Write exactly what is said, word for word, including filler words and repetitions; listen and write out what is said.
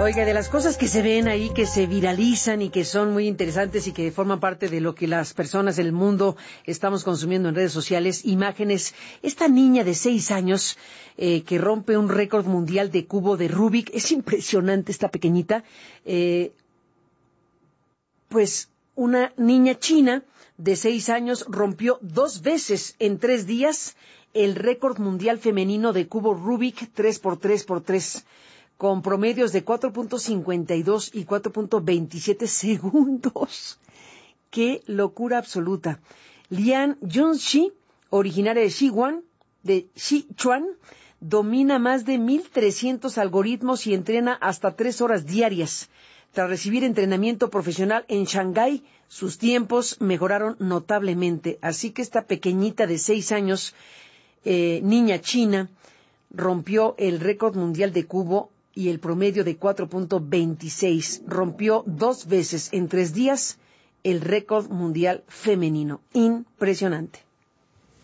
Oiga, de las cosas que se ven ahí, que se viralizan y que son muy interesantes y que forman parte de lo que las personas del mundo estamos consumiendo en redes sociales, imágenes. Esta niña de seis años eh, que rompe un récord mundial de cubo de Rubik. Es impresionante esta pequeñita. Eh, pues una niña china de seis años rompió dos veces en tres días el récord mundial femenino de cubo Rubik tres por tres por tres. Con promedios de cuatro punto cincuenta y dos y cuatro punto veintisiete segundos. ¡Qué locura absoluta! Lian Junxi, originaria de Sichuan, de Sichuan, domina más de mil trescientos algoritmos y entrena hasta tres horas diarias. Tras recibir entrenamiento profesional en Shanghái, sus tiempos mejoraron notablemente. Así que esta pequeñita de seis años, eh, niña china, rompió el récord mundial de cubo y el promedio de cuatro punto veintiséis. Rompió dos veces en tres días el récord mundial femenino. Impresionante.